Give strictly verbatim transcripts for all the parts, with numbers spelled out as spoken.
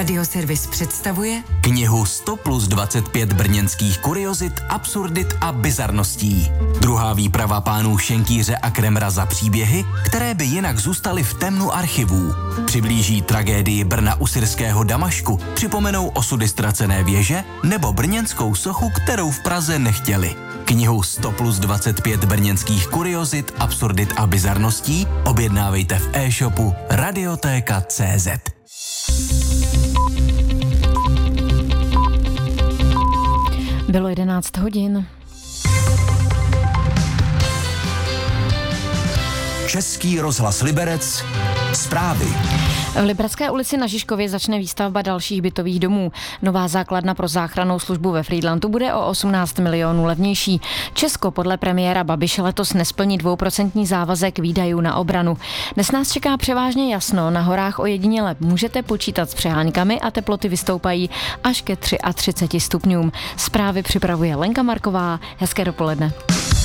Radioservis představuje knihu sto plus dvacet pět brněnských kuriozit, absurdit a bizarností. Druhá výprava pánů Šenkýře a Kremra za příběhy, které by jinak zůstaly v temnu archivů. Přiblíží tragédii Brna u syrského Damašku, připomenou osudy ztracené věže nebo brněnskou sochu, kterou v Praze nechtěli. Knihu sto plus dvacet pět brněnských kuriozit, absurdit a bizarností objednávejte v e-shopu radiotéka tečka cé zet. Bylo jedenáct hodin. Český rozhlas Liberec. Zprávy. V Librecké ulici na Žižkově začne výstavba dalších bytových domů. Nová základna pro záchrannou službu ve Frýdlantu bude o osmnáct milionů levnější. Česko podle premiéra Babiše letos nesplní dvouprocentní závazek výdajů na obranu. Dnes nás čeká převážně jasno, na horách ojediněle můžete počítat s přeháňkami a teploty vystoupají až ke třiceti třemi stupňům. Zprávy připravuje Lenka Marková. Hezké dopoledne.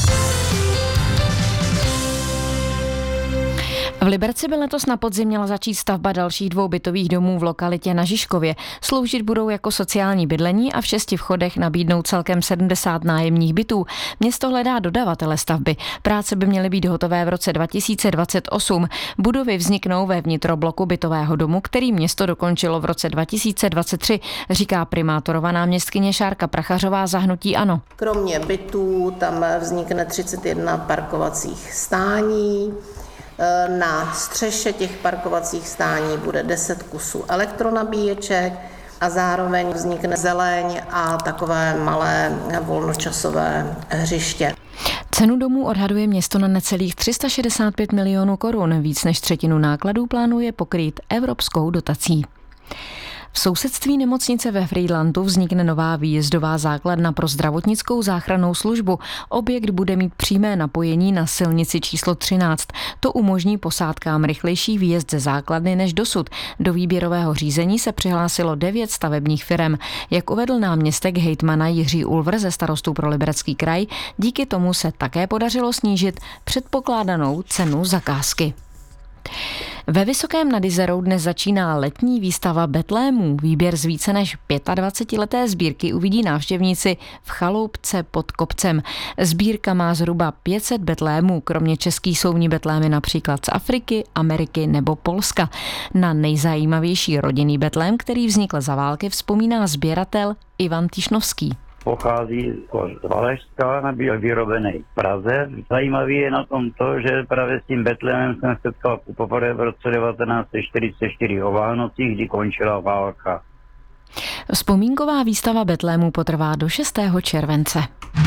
V Liberci by letos na podzim měla začít stavba dalších dvou bytových domů v lokalitě na Žižkově. Sloužit budou jako sociální bydlení a v šesti vchodech nabídnou celkem sedmdesát nájemních bytů. Město hledá dodavatele stavby. Práce by měly být hotové v roce dva tisíce dvacet osm. Budovy vzniknou ve vnitrobloku bytového domu, který město dokončilo v roce dva tisíce dvacet tři, říká primátorova náměstkyně Šárka Prachařová za hnutí ANO. Kromě bytů tam vznikne třicet jedna parkovacích stání. Na střeše těch parkovacích stání bude deset kusů elektronabíječek a zároveň vznikne zeleň a takové malé volnočasové hřiště. Cenu domů odhaduje město na necelých tři sta šedesát pět milionů korun. Víc než třetinu nákladů plánuje pokrýt evropskou dotací. V sousedství nemocnice ve Frýdlantu vznikne nová výjezdová základna pro zdravotnickou záchrannou službu. Objekt bude mít přímé napojení na silnici číslo třináct. To umožní posádkám rychlejší výjezd ze základny než dosud. Do výběrového řízení se přihlásilo devět stavebních firem. Jak uvedl náměstek hejtmana Jiří Ulvr ze Starostů pro Liberecký kraj, díky tomu se také podařilo snížit předpokládanou cenu zakázky. Ve Vysokém nad Jizerou dnes začíná letní výstava betlémů. Výběr z více než dvacetileté sbírky uvidí návštěvníci v chaloupce pod kopcem. Sbírka má zhruba pět set betlémů, kromě českých jsou v ní betlémy například z Afriky, Ameriky nebo Polska. Na nejzajímavější rodinný betlém, který vznikl za války, vzpomíná sběratel Ivan Tišnovský. Pochází z Valašska, byl vyrobený v Praze. Zajímavý je na tom to, že právě s tím betlémem jsem setkal poprvé v roce devatenáct set čtyřicet čtyři o Vánocích, kdy končila válka. Vzpomínková výstava betlémů potrvá do šestého července.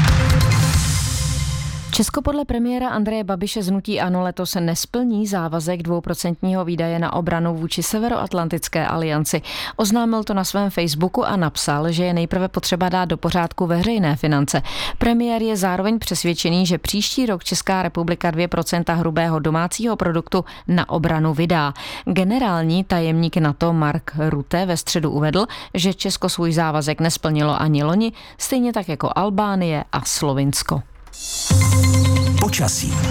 Česko podle premiéra Andreje Babiše z hnutí ANO letos nesplní závazek dvouprocentního výdaje na obranu vůči Severoatlantické alianci. Oznámil to na svém Facebooku a napsal, že je nejprve potřeba dát do pořádku veřejné finance. Premiér je zároveň přesvědčený, že příští rok Česká republika dvě procenta hrubého domácího produktu na obranu vydá. Generální tajemník NATO Mark Rutte ve středu uvedl, že Česko svůj závazek nesplnilo ani loni, stejně tak jako Albánie a Slovinsko. Počasí.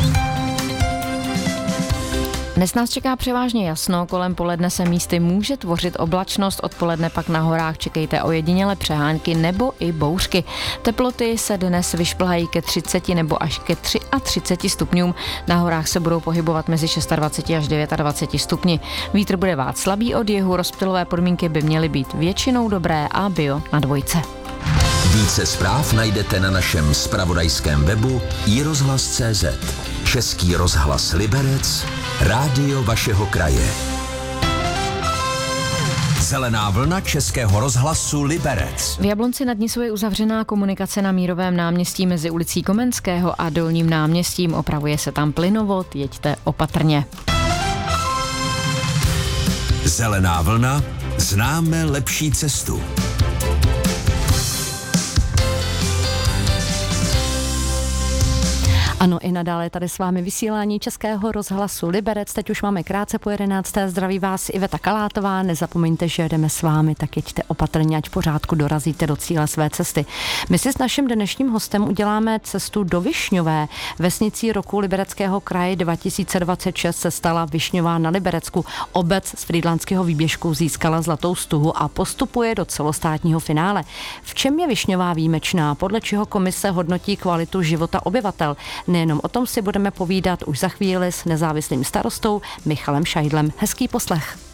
Dnes nás čeká převážně jasno, kolem poledne se místy může tvořit oblačnost, odpoledne pak na horách čekejte ojediněle přehánky nebo i bouřky. Teploty se dnes vyšplhají ke třiceti nebo až ke třiceti třemi stupňům, na horách se budou pohybovat mezi dvaceti šesti až dvaceti devíti stupni. Vítr bude vát slabý od jihu, rozptylové podmínky by měly být většinou dobré a bio na dvojce. Více zpráv najdete na našem zpravodajském webu i rozhlas tečka cé zet. Český rozhlas Liberec, rádio vašeho kraje. Zelená vlna Českého rozhlasu Liberec. V Jablonci nad Nisou je uzavřená komunikace na Mírovém náměstí mezi ulicí Komenského a Dolním náměstím. Opravuje se tam plynovod, jeďte opatrně. Zelená vlna, známe lepší cestu. Ano, i nadále tady s vámi vysílání Českého rozhlasu Liberec. Teď už máme krátce po jedenácté. Zdraví vás Iveta Kalátová. Nezapomeňte, že jdeme s vámi, tak jeďte opatrně, ať v pořádku dorazíte do cíle své cesty. My si s naším dnešním hostem uděláme cestu do Višňové. Vesnicí roku Libereckého kraje dva tisíce dvacet šest se stala Višňová na Liberecku. Obec z Frýdlantského výběžku získala zlatou stuhu a postupuje do celostátního finále. V čem je Višňová výjimečná? Podle čeho komise hodnotí kvalitu života obyvatel? Nejenom o tom si budeme povídat už za chvíli s nezávislým starostou Michalem Šajdlem. Hezký poslech.